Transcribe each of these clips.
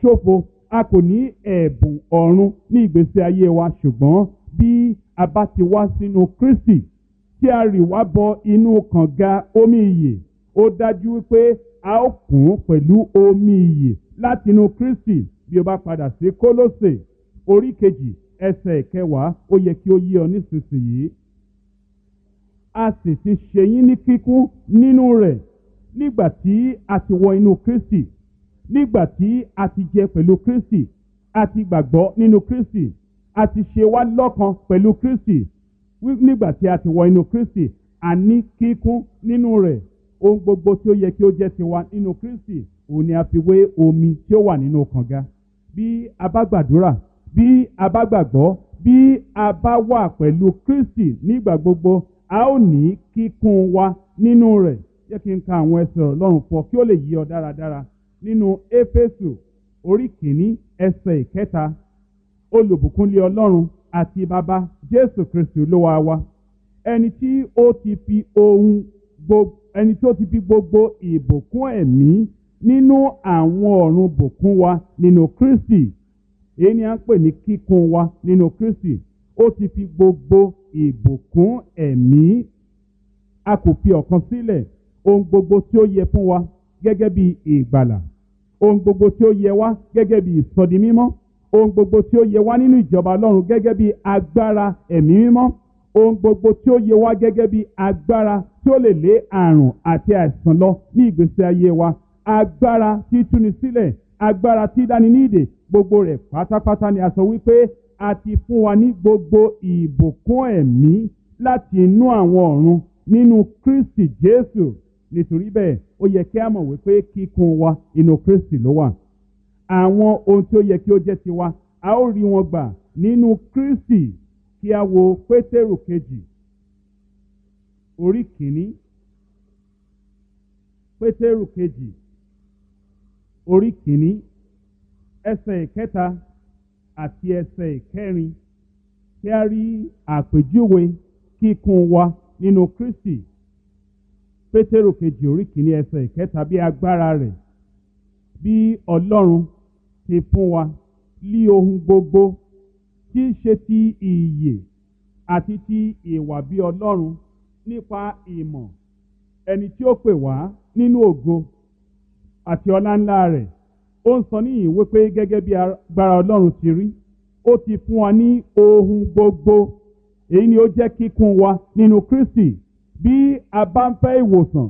ṣòfò, a kò ní ẹ̀bùn ọ̀run ní ìgbésí ayé wa, ṣùgbọ́n bí a bá ti wá sínú Kristi tí a rì wá bọ inú kànga omi ìyè, ó dájú wípé a ó kún pẹ̀lú omi ìyè láti inú Kristi. Bí o bá padà sí Kólósè orí kejì ẹsẹ̀ 10, ó yẹ kí ó yé ọ nísinsìnyí. A sì ti ṣe yín ní kíkún nínú rẹ̀ nígbà tí a ti wọ inú Kristi, nígbà tí a ti jẹ pẹ̀lú Kristi, a ti gbàgbọ́ nínú Kristi, a ti ṣe wá lọ́kan pẹ̀lú Kristi. Nígbà tí a ti wọ inú Kristi, a ní kíkún nínú rẹ̀. Ohun gbogbo tí ó yẹ kí ó jẹ́ tiwa nínú Kristi, òun ni a fi wé omi tí ó wà nínú kànga. Bí a bá gbàdúrà, bí a bá gbàgbọ́, bí a bá wà pẹ̀lú Kristi nígbà gbogbo, a ó ní kíkún wa nínú rẹ̀. Jẹ́ kí n ka àwọn ẹsẹ̀ Ọlọ́run fún ọ kí ó lè yí ọ dáradára. Nínú Éfésù orí kìíní ẹsẹ̀ 3, olùbùkúnlé Ọlọ́run àti bàbá Jésù Kristi Olúwa wa, ẹni tí ó ti fi gbogbo ìbùkún ẹ̀mí nínú àwọn ọ̀run bùkún wa nínú Kristi. Èyí ni a ń pè ní kíkún wa nínú Kristi. Ó ti fi gbogbo ìbùkún ẹ̀mí. A kò fi ọ̀kan sílẹ̀. Ohun gbogbo tí ó yẹ fún wa gẹ́gẹ́ bí ìgbàlà, ohun gbogbo tí ó yẹ wá gẹ́gẹ́ bí ìsọdi mímọ́, ohun gbogbo tí ó yẹ wá nínú ìjọba Ọlọ́run gẹ́gẹ́ bí agbára ẹ̀mí mímọ́, ohun gbogbo tí ó yẹ wá gẹ́gẹ́ bí agbára tí ó lè lé àrùn àti àìsàn lọ ní ìgbésí ayé wa, agbára tí túni sílẹ̀, agbára tí dáni ní ìdè, gbogbo rẹ̀ pátápátá ni a sọ wípé a ti fún wa ní gbogbo ìbùkún ẹ̀mí láti inú àwọn ọ̀run nínú Kristi Jésù. Nítorí bẹ́ẹ̀, ó yẹ kí a mọ̀ wípé kíkún wa inú Kristi ló wà. Àwọn ohun tí ó yẹ kí ó jẹ́ tiwa, a ó rí wọn gbà nínú Kristi. Kí a wo Pétérù kejì orí kìíní. Pétérù kejì orí kìíní ẹsẹ̀ 3 àti ẹsẹ̀ 4. Kí a rí àpèjúwe kíkún wa nínú Kristi. Pétérù kejì orí kìíní ẹsẹ̀ 3, bí agbára rẹ̀, bí Ọlọ́run ti fún wa lí ohun gbogbo tí í ṣe ti ìyè àti ti ìwà bí Ọlọ́run nípa ìmọ̀ ẹni tí ó pè wá nínú ògo àti ọlá ńlá rẹ̀. Ó ń sọ níyìn wípé gẹ́gẹ́ bí agbára Ọlọ́run ti rí, ó ti fún wa ní ohun gbogbo. Èyí ni ó jẹ́ kíkún wa nínú Kristi. Bí a bá ń fẹ́ ìwòsàn,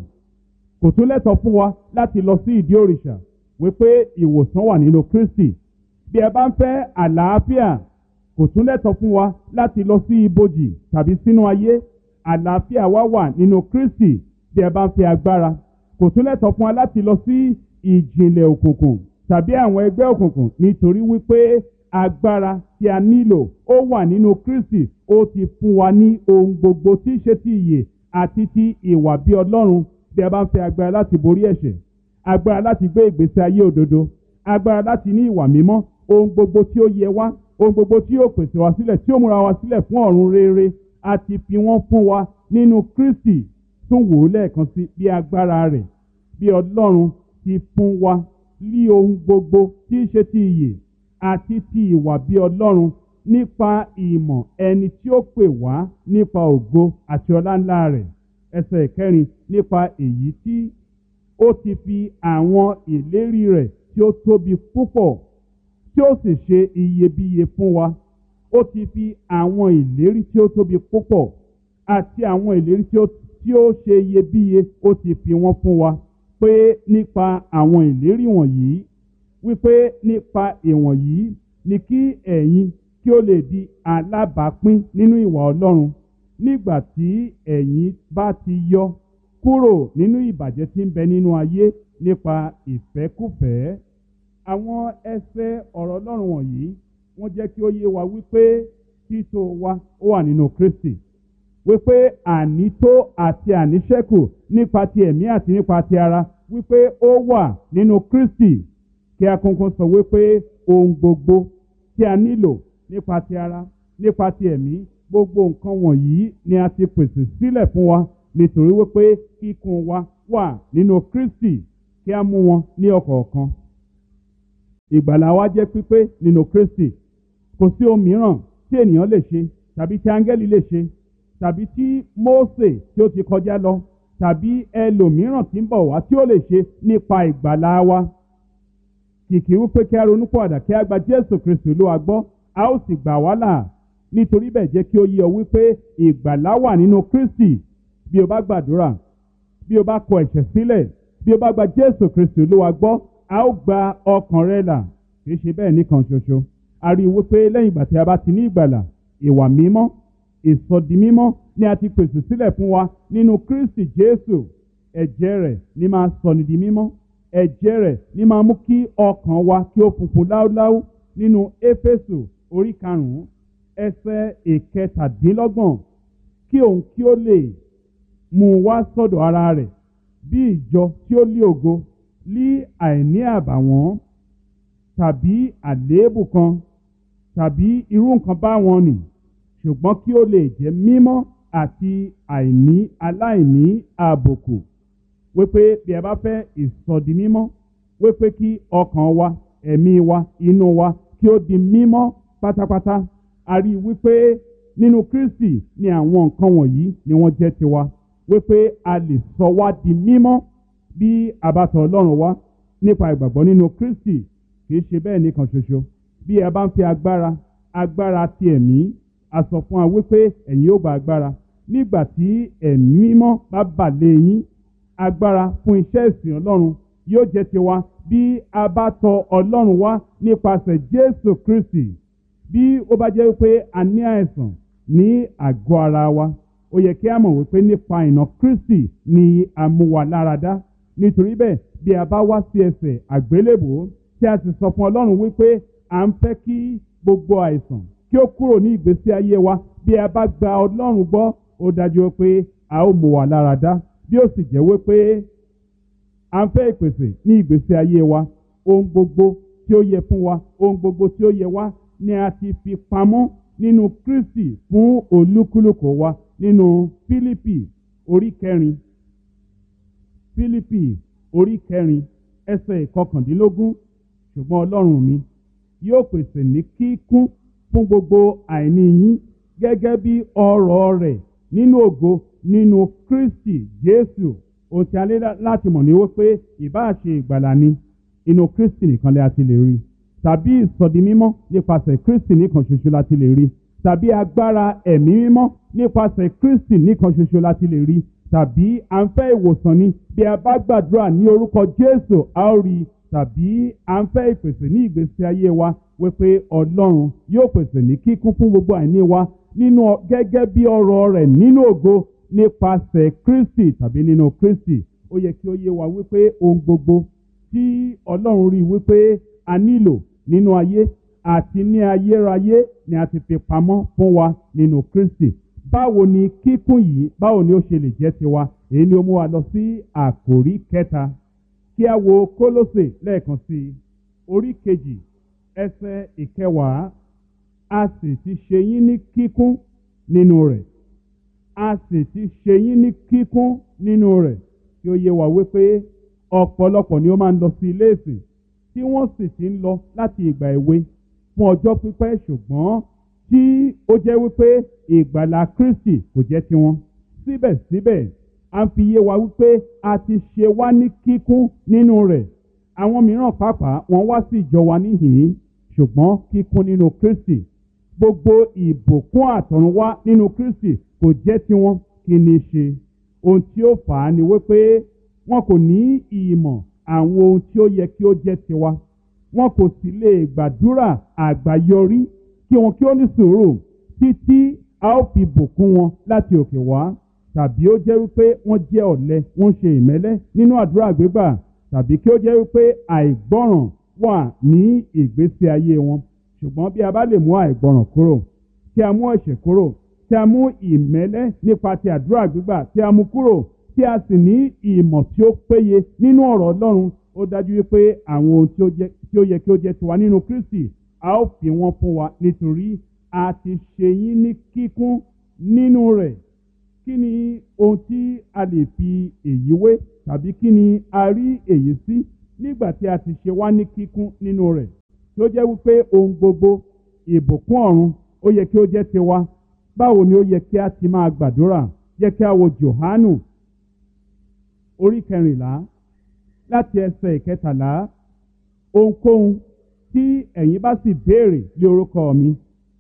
kò tún lẹ́tọ̀ọ́ fún wa láti lọ sí ìdí òrìṣà wípé ìwòsàn wà nínú Kristi. Bí a bá ń fẹ́ àlàáfíà, kò tún lẹ́tọ̀ọ́ fún wa láti lọ sí ibojì tàbí sínú ayé. Àlàáfíà wa wà nínú Kristi. Bí a bá ń fẹ́ agbára, kò tún lẹ́tọ̀ọ́ fún wa láti lọ sí ìjìnlẹ̀ òkùnkùn tàbí àwọn ẹgbẹ́ òkùnkùn, nítorí wípé agbára tí a nílò ó wà nínú Kristi. Ó ti fún wa ní ohun gbogbo tí í ṣe ti ìyè àti ti ìwà bí Ọlọ́run. Bí a bá ń fẹ́ agbára láti borí ẹ̀ṣẹ̀, agbára láti gbé ìgbésí ayé òdodo, agbára láti ní ìwà mímọ́, ohun gbogbo tí ó yẹ wá, ohun gbogbo tí yóò pèsè wá sílẹ̀, tí ó múra wá sílẹ̀ fún ọ̀run rere, a ti fi wọ́n fún wa nínú Kristi. Tún wò ó lẹ́ẹ̀kan sí, bí agbára rẹ̀, bí Ọlọ́run ti fún wa lí ohun gbogbo tí í ṣe ti ìyè àti ti ìwà bí Ọlọ́run nípa ìmọ̀ ẹni tí ó pè wá nípa ògo àti ọlá ńlá rẹ̀. Ẹsẹ̀ 4, nípa èyí tí ó ti fi àwọn ìlérí rẹ̀ tí ó tóbi púpọ̀ tí ó sì ṣe iyebíye fún wa. Ó ti fi àwọn ìlérí tí ó tóbi púpọ̀ àti àwọn ìlérí tí ó ṣe iyebíye, ó ti fi wọ́n fún wa, pé nípa àwọn ìlérí wọ̀nyí, wípé nípa ìwọ̀nyí ni kí ẹ̀yin kí ó lè di alábàápín nínú ìwà Ọlọ́run, nígbà tí ẹ̀yin bá ti yọ kúrò nínú ìbàjẹ́ tí ń bẹ nínú ayé nípa ìfẹ́kúfẹ̀ẹ́. Àwọn ẹsẹ̀ ọ̀rọ̀ Ọlọ́run wọ̀nyí wọ́n jẹ́ kí ó yé wa wípé títò wa ó wà nínú Kristi, wípé ànító àti àníṣẹ́kù nípa ti ẹ̀mí àti nípa ti ara, wípé ó wà nínú Kristi. Kí a kúnkún sọ wípé ohun gbogbo tí a nílò nípa ti ara, nípa ti ẹ̀mí, gbogbo nǹkan wọ̀nyí ni a ti pèsè sílẹ̀ fún wa, nítorí wípé kíkún wa wà nínú Kristi. Kí a mú wọn ní ọ̀kọ̀ọ̀kan. ìgbàlà wa jẹ́ pípé nínú Kristi. Kò sí ohun mìíràn tí ènìyàn lè ṣe tàbí tí áńgẹ́lì lè ṣe tàbí tí Mósè tí ó ti kọjá lọ tàbí ẹlòmíràn tí ń bọ̀ wá tí ó lè ṣe nípa ìgbàlà wa. Kìkì wípé kí a ronúpìwàdà kí a gba Jésù Kristi Olúwa gbọ́, a ó sì gbà wá là. Nítorí bẹ́ẹ̀ jẹ́ kí ó yé ọ wípé ìgbàlà wà nínú Kristi. Bí o bá gbàdúrà, bí o bá kọ ẹ̀ṣẹ̀ sílẹ̀, bí o bá gba Jésù Kristi Olúwa gbọ́, a ó gba ọkàn rẹ là. Kì í ṣe bẹ́ẹ̀ nìkan ṣoṣo. A rí i wípé lẹ́yìn ìgbà tí a bá ti ní ìgbàlà, ìwà mímọ́, ìsọdi mímọ́ ni a ti pèsè sílẹ̀ fún wa nínú Kristi Jésù. Ẹ̀jẹ̀ rẹ̀ ni máa sọni di mímọ́. Ẹ̀jẹ̀ rẹ̀ ni máa mú kí ọkàn wa kí ó funfun láúláú. Nínú Éfésù orí 5 ẹsẹ̀ 17, kí òun kí ó lè mú wá sọ́dọ̀ ara rẹ̀ bí ìjọ tí ó lé ògo, lí àìní àbàwọ́n tàbí àléébù kan tàbí irú nǹkan báwọn nì, ṣùgbọ́n kí ó lè jẹ́ mímọ́ àti aláìní àbùkù. Wípé bí ẹ bá fẹ́ ìsọdi mímọ́, wípé kí ọkàn wa, ẹ̀mí wa, inú wa kí ó di mímọ́ pátápátá. A rí wípé nínú Kristi ni àwọn nǹkan wọ̀nyí ni wọ́n jẹ́ tiwa. Wípé a lè sọ wá di mímọ́ bí a bá tọ̀ Ọlọ́run wá nípa ìgbàgbọ́ nínú Kristi. Kì í ṣe bẹ́ẹ̀ nìkan ṣoṣo. Bí ẹ bá ń fi agbára ti ẹ̀mí, a sọ fún wa wípé ẹ̀yin ó gba agbára nígbà tí ẹ̀mí mímọ́ bá bà lé yín. Agbára fún iṣẹ́ ìsìn Ọlọ́run yóò jẹ́ tiwa bí a bá tọ̀ Ọlọ́run wá nípasẹ̀ Jésù Kristi. Bí ó bá jẹ́ wípé a ní àìsàn ní àgọ́ ara wa, ó yẹ kí a mọ̀ wípé nípa ìnà Kristi ni a mú wa láradá. Nítorí bẹ́ẹ̀ bí a bá wá sí ẹsẹ̀ àgbélébùú tí a sì sọ fún Ọlọ́run wípé à ń fẹ́ kí gbogbo àìsàn kí ó kúrò ní ìgbésí ayé wa, bí a bá gba Ọlọ́run gbọ́, ó dájú pé a ó mú wa láradá. Bí ó sì jẹ́ wípé à ń fẹ́ ìpèsè ní ìgbésí ayé wa, ohun gbogbo tí ó yẹ fún wa, ohun gbogbo tí ó yẹ wá ni a ti fi pamọ́ nínú Kristi fún olúkúlùkù wa. Nínú Fílípì orí 4 ẹsẹ̀ 19, ṣùgbọ́n Ọlọ́run mi yóò pèsè ní kíkún fún gbogbo àìní yín gẹ́gẹ́ bí ọrọ̀ rẹ̀ nínú ògo nínú Kristi Jésù. Ohun tí a lè láti mọ̀ ní wípé ìbáà ṣe ìgbàlà ni, inú Kristi nìkan lè a ti lè rí, tàbí ìsọdi mímọ́ nípasẹ̀ Kristi nìkan ṣoṣo la ti lè rí, tàbí agbára ẹ̀mí mímọ́ nípasẹ̀ Kristi nìkan ṣoṣo la ti lè rí, tàbí à ń fẹ́ ìwòsàn ni, bí a bá gbàdúrà ní orúkọ Jésù a ó rí, tàbí à ń fẹ́ ìpèsè ní ìgbésí ayé wa, wípé Ọlọ́run yóò pèsè ní kíkún fún gbogbo àìní wa nínú gẹ́gẹ́ bí ọrọ̀ rẹ̀ nínú ògo nípasẹ̀ Kristi tàbí nínú Kristi. Ó yẹ kí ó yé wa wípé ohun gbogbo tí Ọlọ́run rí wípé a nílò nínú ayé àti ní ayérayé ni a ti fi pamọ́ fún wa nínú Kristi. Báwo ni kíkún yìí, báwo ni ó ṣe lè jẹ́ tiwa? Èyí ni ó mú wa lọ sí àkòrí kẹta. Kí a wo Kólósè lẹ́ẹ̀kan sí orí 2 ẹsẹ̀ 10. A sì ti ṣe yín ní kíkún nínú rẹ̀. A sì ti ṣe yín ní kíkún nínú rẹ̀. Kí ó yé wa wípé ọ̀pọ̀lọpọ̀ ni ó máa ń lọ sí ilé ìsìn tí wọ́n sì ti ń lọ láti ìgbà èwe fún ọjọ́ pípẹ́, ṣùgbọ́n tí ó jẹ́ wípé ìgbàlà Kristi kò jẹ́ tiwọn. Síbẹ̀síbẹ̀ a ń fi yé wa wípé a ti ṣe wá ní kíkún nínú rẹ̀. Àwọn mìíràn pàápàá wọ́n wá sí ìjọ wa níhìn-ín, ṣùgbọ́n kíkún nínú Kristi. Gbogbo ìbùkún àtọ̀runwá nínú Kristi kò jẹ́ tiwọn. Kí ni ṣe? Ohun tí ó fà á ni wípé wọn kò ní ìmọ̀ àwọn ohun tí ó yẹ kí ó jẹ́ tiwa. Wọn kò sì lè gbàdúrà àgbáyọrí kí wọn kí ó ní sùúrù títí a ó fi bùkún wọn láti òkè wá. Tàbí ó jẹ́ wípé wọ́n jẹ́ ọ̀lẹ, wọ́n ṣe ìmẹ́lẹ́ nínú àdúrà gbígbà, tàbí kí ó jẹ́ wípé àìgbọ́ràn wà ní ìgbésí ayé wọn. Ṣùgbọ́n bí a bá lè mú àìgbọ́ràn kúrò, tí a mú ẹ̀ṣẹ̀ kúrò, tí a mú ìmẹ́lẹ́ nípa ti àdúrà gbígbà, tí a mú kúrò, tí a sì ní ìmọ̀ tí ó péye nínú ọ̀rọ̀ Ọlọ́run, ó dájú wípé àwọn ohun tí ó yẹ kí ó jẹ́ tiwa nínú Kristi a ó fi wọ́n fún wa, nítorí a ti ṣe yín ní kíkún nínú rẹ̀. Kí ni ohun tí a lè fi èyí wé, tàbí kí ni a rí èyí sí nígbà tí a ti ṣe wá ní kíkún nínú rẹ̀? tí ó jẹ́ wípé ohun gbogbo ìbùkún ọ̀run ó yẹ kí ó jẹ́ tiwa, báwo ni ó yẹ kí a ti máa gbàdúrà? Jẹ́ kí a wo Jòhánù orí 14 láti ẹsẹ̀ 13. Ohunkóhun tí ẹ̀yin bá sì béèrè lé orúkọ mi,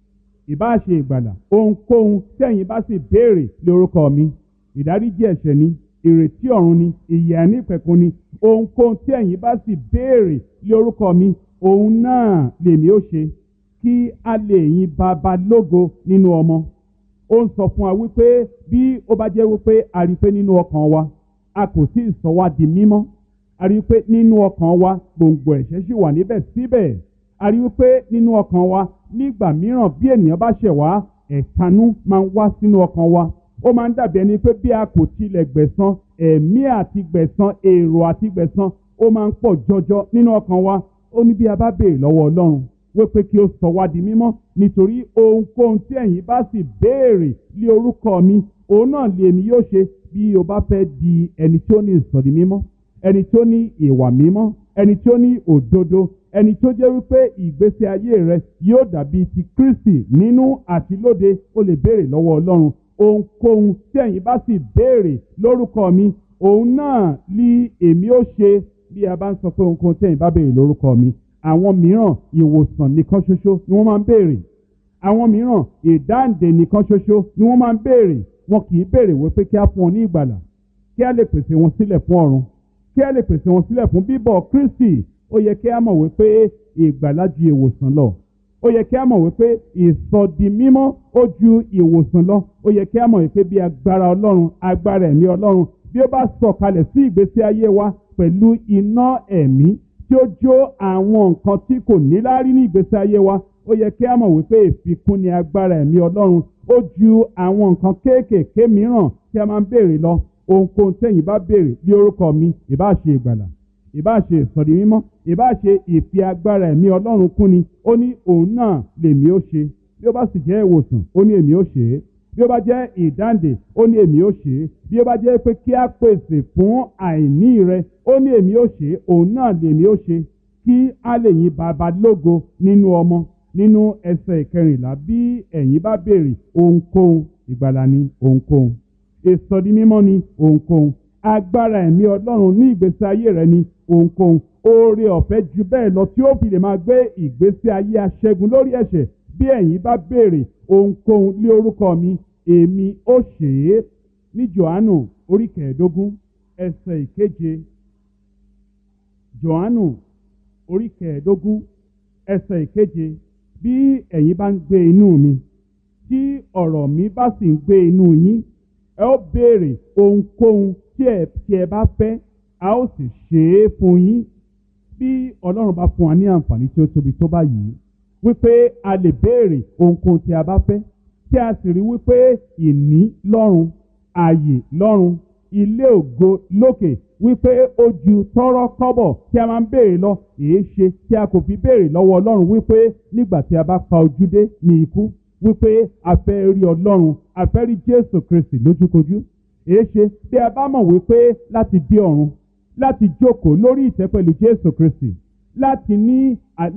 ìbá ṣe ìgbàlà, ohunkóhun tí ẹ̀yin bá sì béèrè lé orúkọ mi, ìdáríjì ẹ̀ṣẹ̀ ni, ìrètí ọ̀run ni, ìyè àìnípẹ̀kun ni, ohunkóhun tí ẹ̀yin bá sì béèrè lé orúkọ mi, òun náà lèmi ó ṣe, kí a lè yin Baba lógo nínú ọmọ. Ó ń sọ fún wa wípé bí ó bá jẹ́ wípé a rí pé nínú ọkàn wa a kò tí ì sọ wá di mímọ́, a rí pé nínú ọkàn wa gbòǹgbò ẹ̀ṣẹ̀ sì wà níbẹ̀ síbẹ̀, a rí wípé nínú ọkàn wa nígbà mìíràn bí ènìyàn bá ṣẹ̀ wá, ẹ̀tanú máa ń wá sínú ọkàn wa. Ó máa ń dàbí ẹni pé bí a kò tilẹ̀ gbẹ̀san, ẹ̀mí àti gbẹ̀san, èrò àti gbẹ̀san ó máa ń pọ̀ jọjọ nínú ọkàn wa. Ó ní bí a bá béèrè lọ́wọ́ Ọlọ́run wípé kí ó sọ wá di mímọ́, nítorí ohunkóhun tí ẹ̀yin bá sì béèrè lé orúkọ mi, òun náà lèmi yóò ṣe. Bí o bá fẹ́ di ẹni tí ó ní ìsọ̀dí mímọ́, ẹni tí ó ní ìwà mímọ́, ẹni tí ó ní òdodo, ẹni tó jẹ́ wípé ìgbésí ayé rẹ yóò dàbí ti Kristi nínú àti lóde, ó lè béèrè lọ́wọ́ Ọlọ́run. Ohunkóhun tí ẹ̀yin bá sì béèrè lórúkọ mi, òun náà ni èmi ó ṣe. Bí a bá ń sọ pé ohunkóhun tí ẹ̀yin bá béèrè lórúkọ mi, àwọn mìíràn ìwòsàn nìkan ṣoṣo ni wọ́n máa ń béèrè, àwọn mìíràn ìdáǹdè nìkan ṣoṣo ni wọ́n máa ń béèrè. Wọn kì í béèrè wípé kí a fún wọn ní ìgbàlà, kí a lè pèsè wọn sílẹ̀ fún ọ̀run, kí a lè pèsè wọn sílẹ̀ fún bíbọ̀ Kristi. Ó yẹ kí a mọ̀ wípé ìgbàlà ju ìwòsàn lọ. Ó yẹ kí a mọ̀ wípé ìsọdi mímọ́ ó ju ìwòsàn lọ. Ó yẹ kí a mọ̀ wípé bí agbára Ọlọ́run, agbára ẹ̀mí Ọlọ́run, bí ó bá sọ̀kalẹ̀ sí ìgbésí ayé wa pẹ̀lú iná ẹ̀mí tí ó jó àwọn nǹkan tí kò níláárí ní ìgbésí ayé wa, ó yẹ kí a mọ̀ wípé ìfikún ni agbára ẹ̀mí Ọlọ́run. Ó ju àwọn nǹkan kéékèèké mìíràn tí a máa ń béèrè lọ. Ohunkóhun tẹ́yin bá béèrè ní orúkọ mi, ìbá ṣe ìgbàlà, ìbá ṣe ìsọ̀dí mímọ́, ìbá ṣe ìfi agbára ẹ̀mí Ọlọ́run kún ni, ó ní òun náà lèmi ó ṣe. Bí ó bá sì jẹ́ ìwòsàn, ó ní èmi ó ṣe é. Bí ó bá jẹ́ ìdáǹdè, ó ní èmi ó ṣe é. Bí ó bá jẹ́ pé kí a pèsè fún àìní rẹ, ó ní èmi ó ṣe é. Òun náà lèmi ó ṣe, kí a lè yin Baba lógo nínú ọmọ. Nínú ẹsẹ̀ 14, bí ẹ̀yin bá béèrè ohunkóhun, ìgbàlà ni ohunkóhun, ìsọ̀dí mímọ́ ni ohunkóhun, agbára ẹ̀mí Ọlọ́run ní ìgbésí ayé rẹ ni ohunkóhun, oore ọ̀fẹ́ ju bẹ́ẹ̀ lọ tí ó fi lè máa gbé ìgbésí ayé aṣẹ́gun lórí ẹ̀ṣẹ̀. Bí ẹ̀yin bá béèrè ohunkóhun lé orúkọ mi, èmi ó ṣe é. Ní Jòhánù orí 15 ẹsẹ̀ 7. Jòhánù orí 15 ẹsẹ̀ 7. Bí ẹ̀yin bá ń gbé inú mi, tí ọ̀rọ̀ mi bá sì ń gbé inú yín, ẹ ó béèrè ohunkóhun tí ẹ bá fẹ́, a ó sì ṣe é fún yín. Bí Ọlọ́run bá fún wa ní àǹfààní tí ó tóbi tó báyìí, wípé a lè béèrè ohunkóhun tí a bá fẹ́, tí a sì rí wípé ìní lọ́run, ààyè lọ́run, ilé ògo lókè, wípé ó ju tọ́rọ́ kọ́bọ̀ tí a máa ń béèrè lọ. Èé ṣe tí a kò fi béèrè lọ́wọ́ Ọlọ́run wípé nígbà tí a bá pa ojú dé ní ikú, wípé a fẹ́ rí Ọlọ́run, a fẹ́ rí Jésù Kristi lójúkojú. Èé ṣe bí a bá mọ̀ wípé láti dé ọ̀run, láti jókòó lórí ìtẹ́ pẹ̀lú Jésù Kristi, láti ní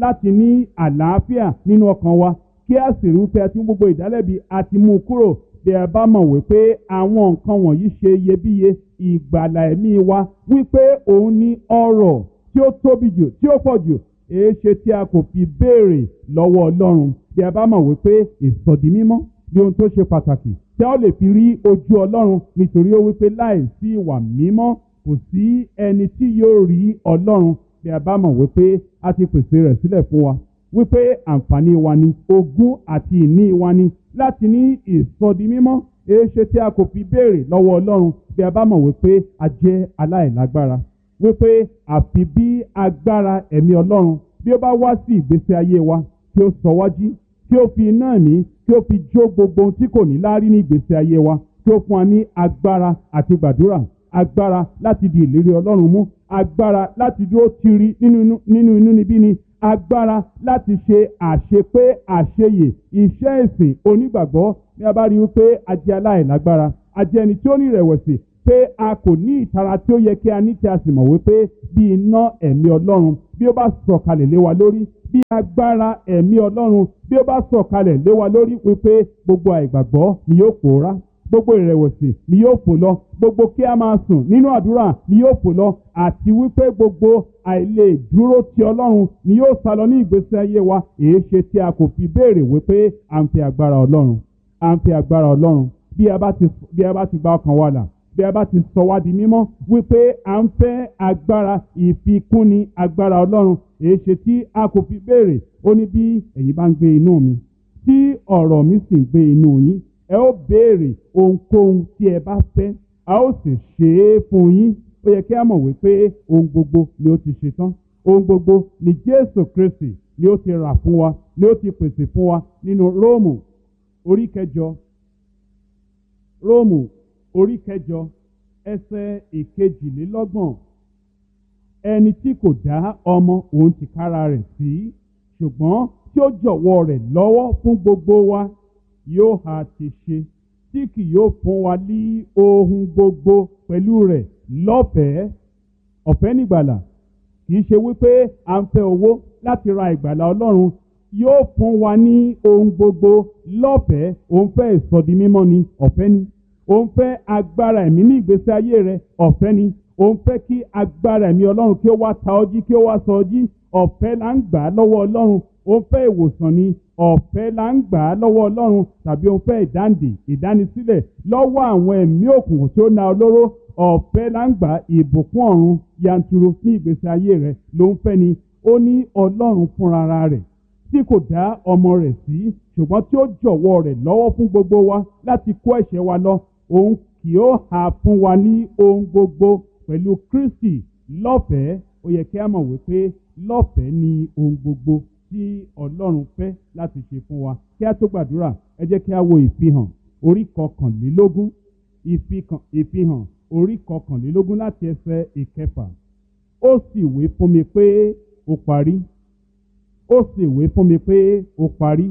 àlàáfíà nínú ọkàn wa, kí a sì rí wípé a ti mú gbogbo ìdálẹ́bi àti mú kúrò. Bí a bá mọ̀ wípé àwọn nǹkan wọ̀nyí ṣe iyebíye, ìgbàlà ẹ̀mí wa, wípé òun ní ọrọ̀ tí ó tóbi jù, tí ó pọ̀ jù, èé ṣe tí a kò fi béèrè lọ́wọ́ Ọlọ́run. Bí a bá mọ̀ wípé ìsọ̀dí mímọ́ bí ohun tó ṣe pàtàkì tí a ó lè fi rí ojú Ọlọ́run, nítorí ó wípé láìsí ìwà mímọ́ kò sí ẹni tí yóò rí Ọlọ́run. Bí a bá mọ̀ wípé a ti pèsè rẹ̀ sílẹ̀ fún wa, wípé àǹfààní wa ni, ogún àti ìní wa ni láti ní ìsọdi mímọ́, èé ṣe tí a kò fi béèrè lọ́wọ́ Ọlọ́run. Bí a bá mọ̀ wípé a jẹ́ aláìlágbára, wípé àfi bí agbára ẹ̀mí Ọlọ́run bí ó bá wá sí ìgbésí ayé wa, tí ó sọ wá jí, tí ó fi iná ẹ̀mí, tí ó fi jó gbogbo ohun tí kò ní láárí ní ìgbésí ayé wa, tí ó fún wa ní agbára àti gbàdúrà, agbára láti di ìlérí Ọlọ́run mú, agbára láti dúró tiri nínú inúnibíni, agbára láti ṣe àṣepé àṣeyè iṣẹ́ ìsìn onígbàgbọ́. Ní a bá rí wípé a jẹ́ aláìlágbára, a jẹ́ ẹni tí ó ní ìrẹ̀wẹ̀sì, pé a kò ní ìtara tí ó yẹ kí a ní, tí a sì mọ̀ wípé bí iná ẹ̀mí Ọlọ́run bí ó bá sọ̀kalẹ̀ lé wa lórí, bí agbára ẹ̀mí Ọlọ́run bí ó bá sọ̀kalẹ̀ lé wa lórí wípé gbogbo àìgbàgbọ́ ni yóò pòórá, gbogbo ìrẹ̀wẹ̀sì ni yóò fò lọ, gbogbo kí a máa sùn nínú àdúrà ni yóò fò lọ, àti wípé gbogbo àìlè dúró ti Ọlọ́run ni yóò sálọ ní ìgbésí ayé wa. èé ṣe tí a kò fi béèrè wípé à ń fi agbára Ọlọ́run, à ń fi agbára Ọlọ́run bí a bá ti gba ọkàn wa là, bí a bá ti sọ wá di mímọ́ wípé à ń fẹ́ agbára ìfikúnni agbára Ọlọ́run. èé ṣe tí a kò fi béèrè. ó ní bí ẹ̀yin bá ń gbé inú mi tí ọ̀rọ̀ mi sì ń gbé inú yín, ẹ ó béèrè ohunkóhun tí ẹ bá fẹ́, a ó sì ṣe é fún yín. ó yẹ kí a mọ̀ wípé ohun gbogbo ni ó ti ṣe tán, ohun gbogbo ni Jésù Kristi ni ó ti rà fún wa, ni ó ti pèsè fún wa nínú Róòmù orí kẹjọ, Róòmù orí kẹjọ ẹsẹ̀ ìkejìlélọ́gbọ̀n. ẹni tí kò dá ọmọ òun tìkára rẹ̀ sí, ṣùgbọ́n tí ó jọ̀wọ́ rẹ̀ lọ́wọ́ fún gbogbo wa, yóò ha ti ṣe tí kì yóò fún wa ní ohun gbogbo pẹ̀lú rẹ̀ lọ́fẹ̀ẹ́. ọ̀fẹ́ nígbàlà, kì í ṣe wípé à ń fẹ́ owó láti ra ìgbàlà Ọlọ́run. yóò fún wa ní ohun gbogbo lọ́fẹ̀ẹ́. òun fẹ́ ìsọdimímọ́ ni, ọ̀fẹ́ ni. òun fẹ́ agbára ẹ̀mí ní ìgbésí ayé rẹ̀, ọ̀fẹ́ ni. òun fẹ́ kí agbára ẹ̀mí Ọlọ́run kí ó wá ta ọ́ jí, kí ó wá sọ ọ́ jí, ọ̀fẹ́ là ń gbà á lọ́wọ́ Ọlọ́run. òun fẹ́ ìwòsàn ni, ọ̀fẹ́ là ń gbà á lọ́wọ́ Ọlọ́run. tàbí òun fẹ́ ìdáǹdè, ìdánisílẹ̀ lọ́wọ́ àwọn ẹ̀mí òkùnkùn tí ó na olóró, ọ̀fẹ́ là ń gbà ìbùkún ọ̀run yanturu ní ìgbésí ayé rẹ̀ ló ń fẹ́ ni. ó ní Ọlọ́run fúnra rẹ̀ tí kò dá ọmọ rẹ̀ sí, ṣùgbọ́n tí ó jọ̀wọ́ rẹ̀ lọ́wọ́ fún gbogbo wa láti kó ẹ̀ṣẹ̀ wa lọ, òun kì ó hà fún wa ní ohun gbogbo pẹ̀lú Kristi lọ́fẹ̀ẹ́. ó yẹ kí a mọ̀ wípé lọ́fẹ̀ẹ́ ni ohun gbogbo tí Ọlọ́run fẹ́ láti ṣe fún wa. kí a tó gbàdúrà, ẹ jẹ́ kí a wo ìfihàn orí kọkànlélógún, ìfihàn orí kọkànlélógún láti ẹsẹ̀ ìkẹfà. ó sì wí fún mi pé ó parí. ó sì wí fún mi pé ó parí.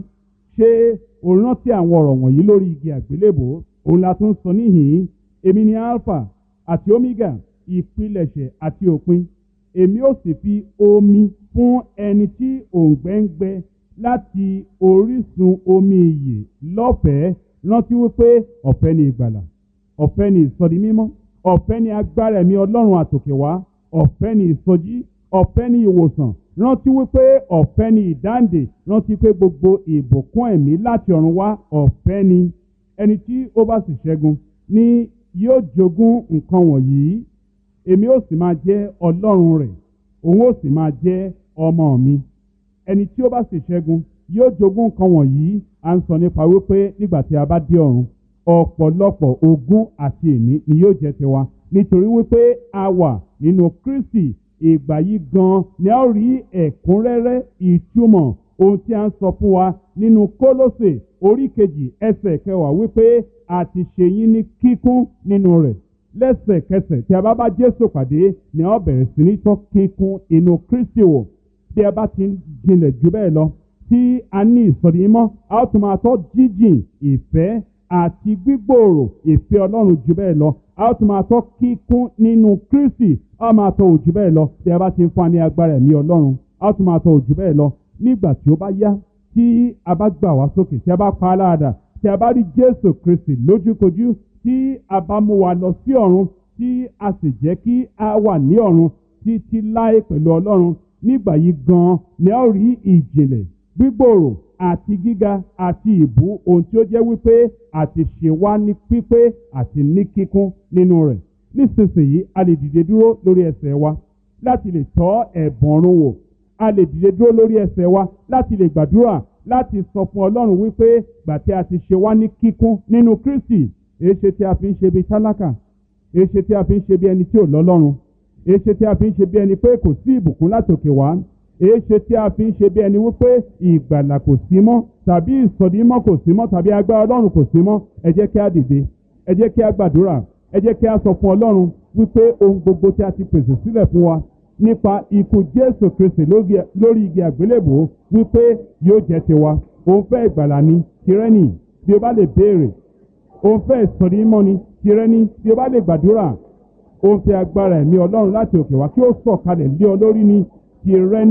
ṣé o rántí àwọn ọ̀rọ̀ wọ̀nyí lórí igi àgbélébò? òun la tún sọ níhìn-ín: èmi ni Alpha àti Omega, ìpilẹ̀ṣẹ̀ àti òpin. èmi ó sì fi omi fún ẹni tí òǹgbẹ ń gbẹ láti orísun omi ìyè lọ́fẹ̀ẹ́. rántí wípé ọ̀fẹ́ ni ìgbàlà, ọ̀fẹ́ ni ìsọdimímọ́, ọ̀fẹ́ ni agbára ẹ̀mí Ọlọ́run àtòkè wá, ọ̀fẹ́ ni ìsọjí, ọ̀fẹ́ ni ìwòsàn. rántí wípé ọ̀fẹ́ ni ìdáǹdè. rántí pé gbogbo ìbùkún ẹ̀mí láti ọ̀run wá ọ̀fẹ́ ni. ẹni tí ó bá sì ṣẹ́gun ni yóò jogún nǹkan wọ̀nyí. èmi ó sì máa jẹ́ Ọlọ́run rẹ̀, òun ó sì máa jẹ́ ọmọ mi. ẹni tí ó bá sì ṣẹ́gun yóò jogún nǹkan wọ̀nyí. à ń sọ nípa wípé nígbà tí a bá dé ọ̀run, ọ̀pọ̀lọpọ̀ ogún àti ìní ni yóò jẹ́ tiwa, nítorí wípé a wà nínú Kristi. ìgbà yìí gan ni a ó rí ẹ̀kúnrẹ́rẹ́ ìtumọ̀ ohun tí a ń sọ fún wa nínú Kólósè orí kejì ẹsẹ̀ kẹwàá wípé a ti ṣe yín ní kíkún nínú rẹ̀. lẹ́sẹ̀kẹsẹ̀ tí a bá bá Jésù pàdé ni a ó bẹ̀rẹ̀ sí ní tọ́ kíkún inú Kristi wò. bí a bá ti jinlẹ̀ jù bẹ́ẹ̀ lọ, tí a ní ìsọdimímọ́, a ó tún máa tọ́ jíjìn ìfẹ́ àti gbígbòòrò ìfẹ́ Ọlọ́run jù bẹ́ẹ̀ lọ. a ó tún máa tọ́ kíkún nínú Kristi, a ó máa tọ́ òjù bẹ́ẹ̀ lọ. bí a bá ti ń fún wa ní agbára ẹ̀mí Ọlọ́run, a ó tún máa tọ́ òjù bẹ́ẹ̀ lọ. nígbà tí ó bá yá, tí a bá gbà wá sókè, tí a bá pa á láàdà, tí a bá rí Jésù Kristi lójúkojú, tí a bá mú wa lọ sí ọ̀run, tí a sì jẹ́ kí a wà ní ọ̀run títí láé pẹ̀lú Ọlọ́run, nígbà yìí gan ni a ó rí ìjìnlẹ̀, gbígbòòrò àti gíga àti ìbú ohun tí ó jẹ́ wípé àti ṣe wá ní pípé àti ní kíkún nínú rẹ̀. nísinsìnyí a lè dìde dúró lórí ẹsẹ̀ wa láti lè tọ́ ẹ̀bùn ọ̀run wò. a lè dìde dúró lórí ẹsẹ̀ wa láti lè gbàdúrà, láti sọ fún Ọlọ́run wípé gbà tí a ti ṣe wá ní kíkún nínú Kristi, èéṣe tí a fi ń ṣe bí tálákà, èéṣe tí a fi ń ṣe bí ẹni tí ò lọ́lọ́run, èéṣe tí a fi ń ṣe bí ẹni pé kò sí ìbùkún látòkè wá, èéṣe tí a fi ń ṣe bí ẹni wípé ìgbàlà kò sí mọ́, tàbí ìsọdimọ́ kò sí mọ́, tàbí agbára Ọlọ́run kò sí mọ́. ẹ jẹ́ kí a dìde, ẹ jẹ́ kí a gbàdúrà, ẹ jẹ́ kí a sọ fún Ọlọ́run wípé ohun gbogbo tí a ti pèsè sílẹ̀ fún wa nípa ikú Jésù Kristi lórí igi àgbélébò wípé yóò jẹ́ tiwa. òun fẹ́ ìgbàlà ni, tirẹ̀ ni, bí o bá lè béèrè. òun fẹ́ ìsọdimọ́ ni, tirẹ̀ ni, bí o bá lè gbàdúrà. òun fẹ́ agbára ẹ̀mí Ọlọ́run láti òkè wá kí ó sọ̀kalẹ̀ lé ọ lórí ni, tirẹ̀ ni,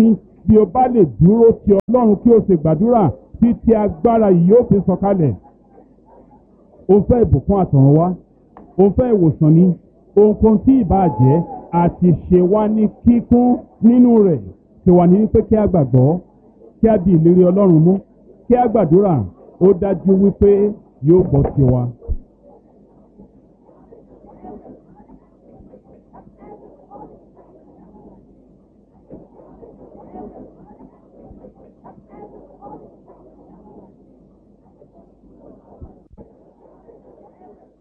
bí o bá lè dúró ti ọlọ́run kí o sì gbàdúrà títí agbára yìí yóò fi sọ̀kalẹ̀. O fẹ́ ìbùkún àtọ̀run wá, o fẹ́ ìwòsàn ni, ohunkóhun tí ìbáà jẹ́ àti ṣe wá ní kíkún nínú rẹ̀, ṣe wà ní wípé kí a gbàgbọ́, kí a di ìlérí ọlọ́run mú, kí a gbàdúrà, ó dájú wípé yóò gbọ́ tiwa.